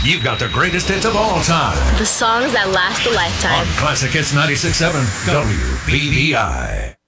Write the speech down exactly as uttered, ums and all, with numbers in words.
You've got the greatest hits of all time. The songs that last a lifetime. On Classic Hits ninety-six point seven W B V I.